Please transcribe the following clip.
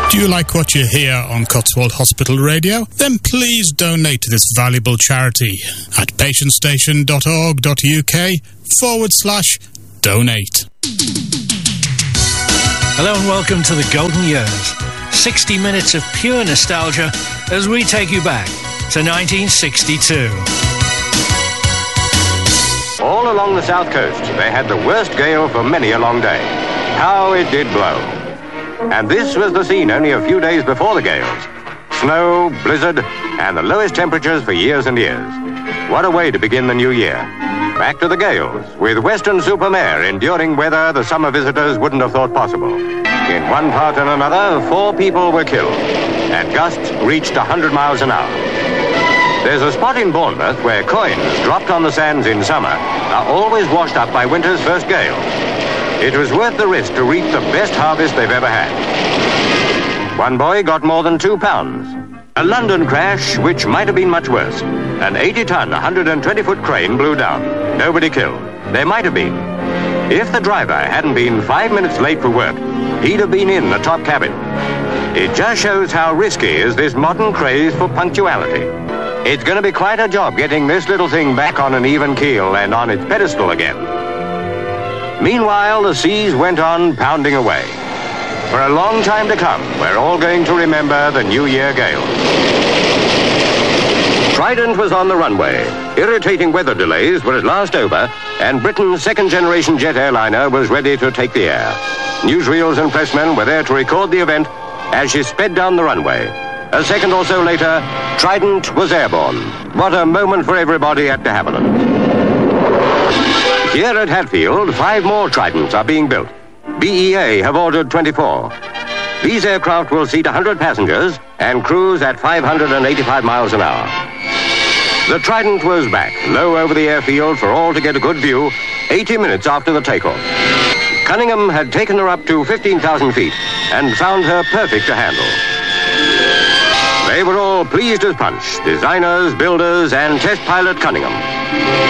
Do you like what you hear on Cotswold Hospital Radio? Then please donate to this valuable charity at patientstation.org.uk/donate. Hello and welcome to the Golden Years. 60 minutes of pure nostalgia as we take you back to 1962. All along the south coast, they had the worst gale for many a long day. How it did blow. And this was the scene only a few days before the gales. Snow, blizzard, and the lowest temperatures for years and years. What a way to begin the new year. Back to the gales, with Weston-super-Mare enduring weather the summer visitors wouldn't have thought possible. In one part and another, 4 people were killed, and gusts reached 100 miles an hour. There's a spot in Bournemouth where coins dropped on the sands in summer are always washed up by winter's first gale. It was worth the risk to reap the best harvest they've ever had. One boy got more than £2. A London crash, which might have been much worse. An 80-ton, 120-foot crane blew down. Nobody killed. There might have been. If the driver hadn't been 5 minutes late for work, he'd have been in the top cabin. It just shows how risky is this modern craze for punctuality. It's going to be quite a job getting this little thing back on an even keel and on its pedestal again. Meanwhile, the seas went on pounding away. For a long time to come, we're all going to remember the New Year gale. Trident was on the runway. Irritating weather delays were at last over, and Britain's second-generation jet airliner was ready to take the air. Newsreels and pressmen were there to record the event as she sped down the runway. A second or so later, Trident was airborne. What a moment for everybody at de Havilland. Here at Hatfield, 5 more Tridents are being built. BEA have ordered 24. These aircraft will seat 100 passengers and cruise at 585 miles an hour. The Trident was back, low over the airfield for all to get a good view, 80 minutes after the takeoff. Cunningham had taken her up to 15,000 feet and found her perfect to handle. They were all pleased as punch, designers, builders, and test pilot Cunningham.